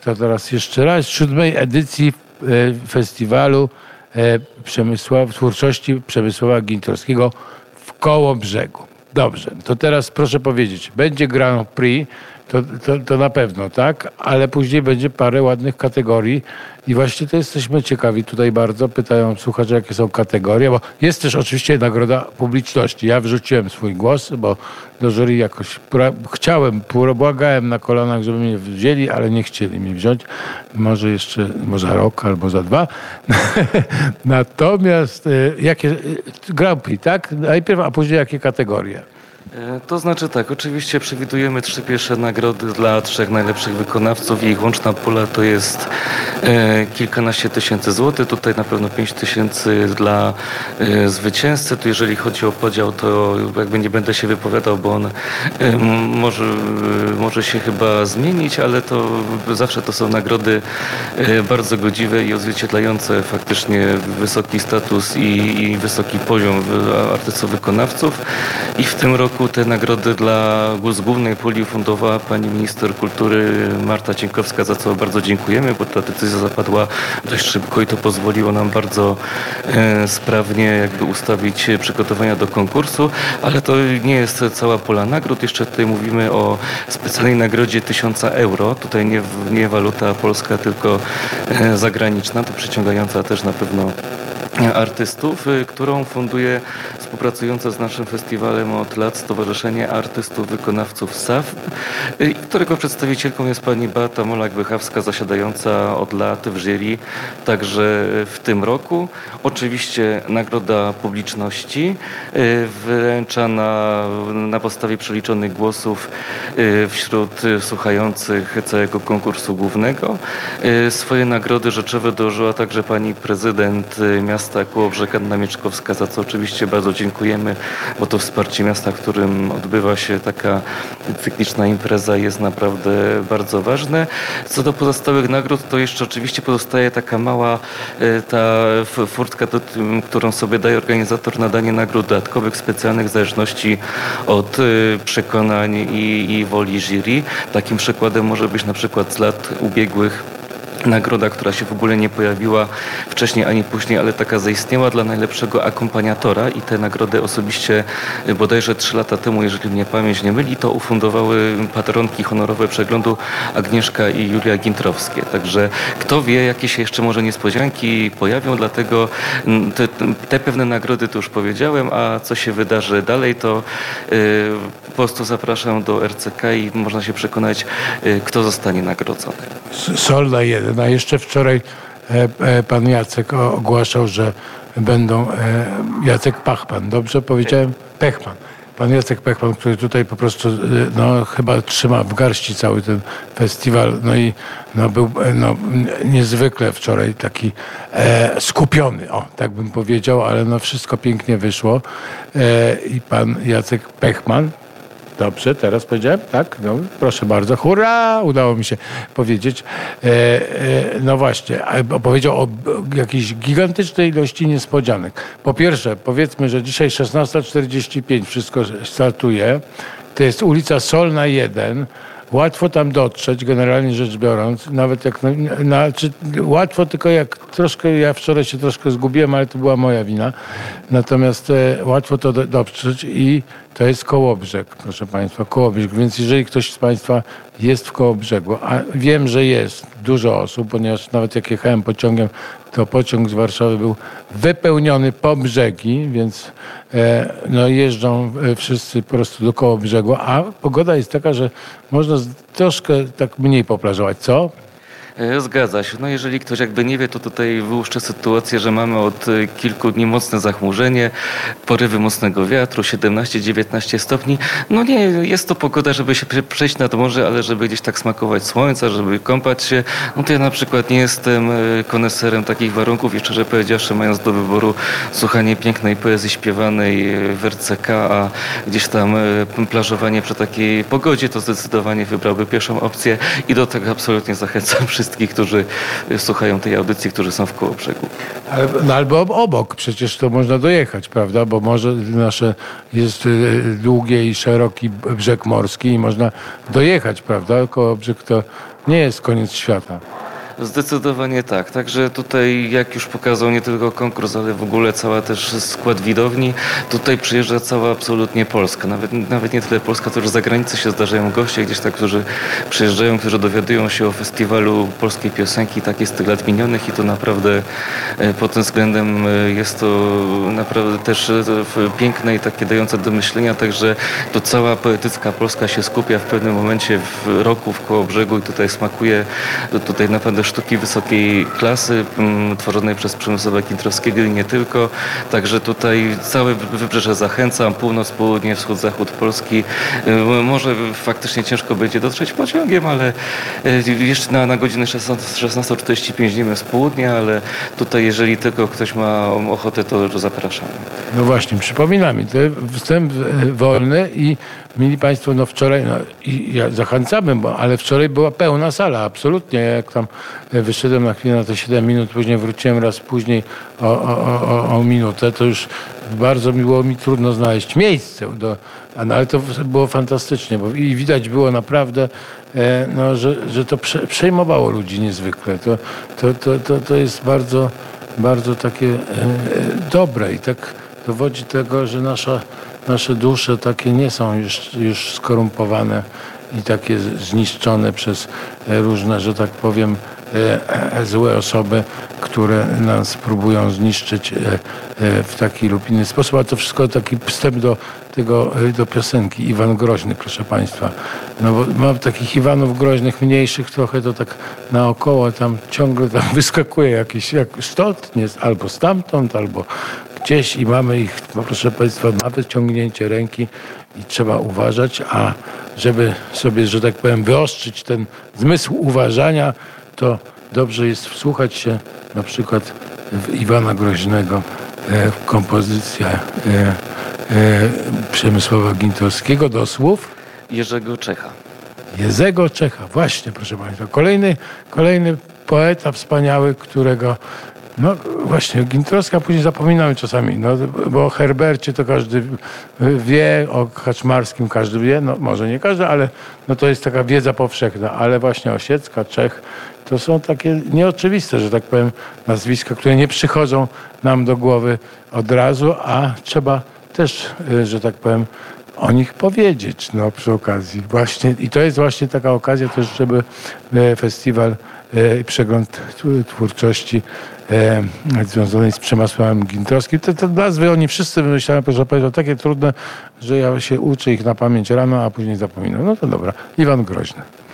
to teraz jeszcze raz, 7. edycji festiwalu twórczości Przemysława Gintorskiego w Kołobrzegu. Dobrze, to teraz proszę powiedzieć, będzie Grand Prix, to na pewno, tak? Ale później będzie parę ładnych kategorii i właśnie to jesteśmy ciekawi tutaj bardzo. Pytają słuchacze, jakie są kategorie, bo jest też oczywiście nagroda publiczności. Ja wrzuciłem swój głos, bo do jury jakoś błagałem na kolanach, żeby mnie wzięli, ale nie chcieli mnie wziąć. Może jeszcze, za rok albo za 2. Natomiast jakie Grand Prix, tak? Najpierw, a później jakie kategorie? To znaczy tak, oczywiście przewidujemy 3 pierwsze nagrody dla 3 najlepszych wykonawców i ich łączna pula to jest kilkanaście tysięcy złotych. Tutaj na pewno 5 tysięcy dla zwycięzcy. Tu jeżeli chodzi o podział, to jakby nie będę się wypowiadał, bo on może się chyba zmienić, ale to zawsze to są nagrody bardzo godziwe i odzwierciedlające faktycznie wysoki status i wysoki poziom artystów wykonawców. I w tym roku te nagrody z głównej puli ufundowała pani minister kultury Marta Cienkowska, za co bardzo dziękujemy, bo ta decyzja zapadła dość szybko i to pozwoliło nam bardzo sprawnie jakby ustawić przygotowania do konkursu, ale to nie jest cała pula nagród. Jeszcze tutaj mówimy o specjalnej nagrodzie 1000 euro. Tutaj nie waluta polska, tylko zagraniczna, to przyciągająca też na pewno artystów, którą funduje współpracujące z naszym festiwalem od lat Stowarzyszenie Artystów Wykonawców SAF, którego przedstawicielką jest pani Beata Molak-Wychawska, zasiadająca od lat w jury także w tym roku. Oczywiście nagroda publiczności wręczana na podstawie przeliczonych głosów wśród słuchających całego konkursu głównego. Swoje nagrody rzeczowe dołożyła także pani prezydent miasta Kołobrzeg Anna Mieczkowska, za co oczywiście bardzo dziękujemy, bo to wsparcie miasta, w którym odbywa się taka cykliczna impreza, jest naprawdę bardzo ważne. Co do pozostałych nagród, to jeszcze oczywiście pozostaje taka mała ta furtka, którą sobie daje organizator, nadanie nagród dodatkowych, specjalnych, w zależności od przekonań i woli jury. Takim przykładem może być na przykład z lat ubiegłych nagroda, która się w ogóle nie pojawiła wcześniej ani później, ale taka zaistniała, dla najlepszego akompaniatora, i te nagrody osobiście bodajże 3 lata temu, jeżeli mnie pamięć nie myli, to ufundowały patronki honorowe przeglądu Agnieszka i Julia Gintrowskie. Także kto wie, jakie się jeszcze może niespodzianki pojawią, dlatego te pewne nagrody to już powiedziałem, a co się wydarzy dalej, to po prostu zapraszam do RCK i można się przekonać, kto zostanie nagrodzony. Solna 1. A jeszcze wczoraj pan Jacek ogłaszał, że będą Jacek Pachman. Dobrze powiedziałem? Pechman. Pan Jacek Pechman, który tutaj po prostu chyba trzyma w garści cały ten festiwal. No i był niezwykle wczoraj taki skupiony, tak bym powiedział, ale wszystko pięknie wyszło. I pan Jacek Pechman. Dobrze, teraz powiedziałem? Tak? No, proszę bardzo. Hurra! Udało mi się powiedzieć. No właśnie, powiedział o jakiejś gigantycznej ilości niespodzianek. Po pierwsze, powiedzmy, że dzisiaj 16:45 wszystko startuje. To jest ulica Solna 1. Łatwo tam dotrzeć, generalnie rzecz biorąc. Nawet jak łatwo, tylko jak troszkę, ja wczoraj się troszkę zgubiłem, ale to była moja wina. Natomiast łatwo to dotrzeć i to jest Kołobrzeg, proszę państwa, Kołobrzeg. Więc jeżeli ktoś z państwa jest w Kołobrzegu, a wiem, że jest dużo osób, ponieważ nawet jak jechałem pociągiem, to pociąg z Warszawy był wypełniony po brzegi, więc jeżdżą wszyscy po prostu do Kołobrzegu, a pogoda jest taka, że można troszkę tak mniej poplażować. Co? Zgadza się. No jeżeli ktoś jakby nie wie, to tutaj wyłuszczę sytuację, że mamy od kilku dni mocne zachmurzenie, porywy mocnego wiatru, 17-19 stopni. No nie jest to pogoda, żeby się przejść nad morze, ale żeby gdzieś tak smakować słońca, żeby kąpać się. No to ja na przykład nie jestem koneserem takich warunków i szczerze powiedziawszy, mając do wyboru słuchanie pięknej poezji śpiewanej w RCK, a gdzieś tam plażowanie przy takiej pogodzie, to zdecydowanie wybrałbym pierwszą opcję i do tego absolutnie zachęcam wszystkich, którzy słuchają tej audycji, którzy są w Kołobrzegu. Albo obok, przecież to można dojechać, prawda? Bo morze nasze jest długie i szeroki brzeg morski i można dojechać, prawda? Kołobrzeg to nie jest koniec świata. Zdecydowanie tak. Także tutaj, jak już pokazał nie tylko konkurs, ale w ogóle cały też skład widowni, tutaj przyjeżdża cała absolutnie Polska. Nawet nie tyle Polska, to już z zagranicy się zdarzają goście gdzieś tak, którzy przyjeżdżają, którzy dowiadują się o festiwalu polskiej piosenki. Tak jest tych lat minionych i to naprawdę pod tym względem jest to naprawdę też piękne i takie dające do myślenia. Także to cała poetycka Polska się skupia w pewnym momencie w roku w Kołobrzegu i tutaj smakuje tutaj naprawdę sztuki wysokiej klasy, tworzonej przez Przemysława Gintrowskiego i nie tylko. Także tutaj całe wybrzeże zachęcam, północ, południe, wschód, zachód Polski. Może faktycznie ciężko będzie dotrzeć pociągiem, ale jeszcze na godzinę 16:45 nie wiem z południa, ale tutaj jeżeli tylko ktoś ma ochotę, to zapraszamy. No właśnie, przypominam, to wstęp wolny i mieli Państwo, no wczoraj, no i ja zachęcamy, ale wczoraj była pełna sala, absolutnie. Jak tam wyszedłem na chwilę na te 7 minut, później wróciłem raz później o minutę, to już bardzo było mi trudno znaleźć miejsce, ale to było fantastycznie, bo i widać było naprawdę, no, że to przejmowało ludzi niezwykle. To jest bardzo, bardzo takie dobre i tak dowodzi tego, że nasze dusze takie nie są już skorumpowane i takie zniszczone przez różne, że tak powiem, złe osoby, które nas próbują zniszczyć w taki lub inny sposób. A to wszystko taki wstęp do piosenki Iwan Groźny, proszę Państwa. No bo mam takich Iwanów Groźnych mniejszych trochę, to tak naokoło tam ciągle tam wyskakuje jakiś stąd, albo stamtąd, albo gdzieś i mamy ich, no proszę Państwa, na wyciągnięcie ręki i trzeba uważać, a żeby sobie, że tak powiem, wyostrzyć ten zmysł uważania, to dobrze jest wsłuchać się na przykład w Iwana Groźnego, w kompozycję Przemysława Gintrowskiego do słów Jerzego Czecha. Jerzego Czecha, właśnie, proszę Państwa. Kolejny poeta wspaniały, którego no właśnie, Gintrowska później zapominamy czasami, no, bo o Herbercie to każdy wie, o Kaczmarskim każdy wie, no może nie każdy, ale no, to jest taka wiedza powszechna, ale właśnie Osiecka, Czech, to są takie nieoczywiste, że tak powiem, nazwiska, które nie przychodzą nam do głowy od razu, a trzeba też, że tak powiem, o nich powiedzieć, no przy okazji. Właśnie, i to jest właśnie taka okazja też, żeby festiwal przegląd twórczości związanej z Przemysławem Gintrowskim. Te nazwy oni wszyscy wymyślają, proszę powiedzieć, takie trudne, że ja się uczę ich na pamięć rano, a później zapominam. No to dobra. Iwan Groźny.